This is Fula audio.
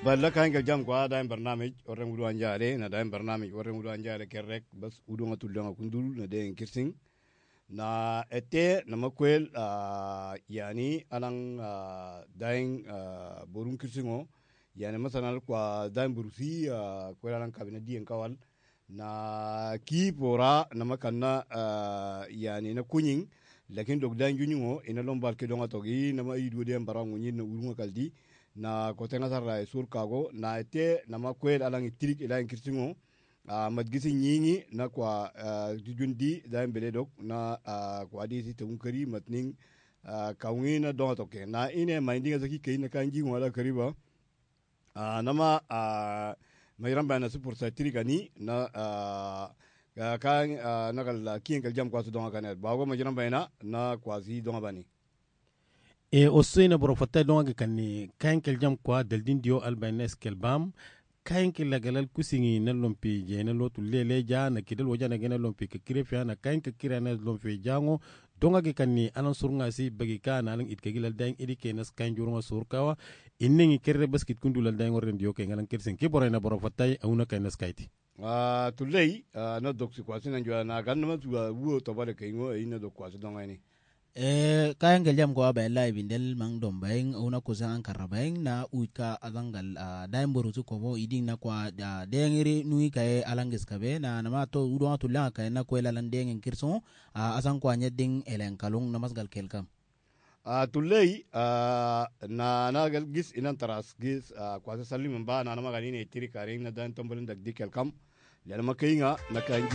balla kan ga jam kwa da barnamij orren gudu anjale na da barnamij orren gudu anjale kerrek bas udu ngatulanga kundul na de kirsing na ete na makwel yani alang daing borun kirsingo yani masanal kwa daing burusi kwel alang kabina dien kawal na ki pora na makanna yani na kunying lakin dog daing junyingo ina lombal ke donga togi na ma idu de barangu nyin na urunga kaldi na kotenga sarra sur kago na ete na makwel alang tirik ila kirsingo madgisi nyingi na kwa jundi da mbele dok na kwa disi te unkari matning kaungi na donga toke na ine mindinga zaki kai na kanji wala kariba nama mayran bana su pursa tirikani na kan na kal kien kal jam kwa su donga kanet bago mayran bana na kwa si donga bani e osina boro fatta donga kanni kan kal jam kwa daldin dio albanes kelbam kayan ki lagalal kusingi na lompi je na lotu lele ja na kidal waja na gena lompi ka kirefya na kayan ka kira na lompi jango donga ke kanni anan surunga si bagi ka na lang itka gilal daing idike nas kayan jurunga surkawa innengi kerre baskit kundulal daing oren dio ke ngalan kirsen ki boray na boro fatay awuna kay nas kayti tulay na doksi kwasi na jwa na ganna tu wo to bale kayngo ina dok kwasi donga ni kayan galjam ko ba live indel mang dombaing una ko sang karabaing na uika alangal daim borutu ko bo iding na kwa dengiri nui kay alangis kabe na nama to udo to la kay na ko lalan deng kirso asang kwa nyeding elen kalung namas gal kelkam tulay na gal gis inan taras gis kwasi salim ba na nama galini tiri karing na dan tombolin dag dikel kam lelma kayinga na kanji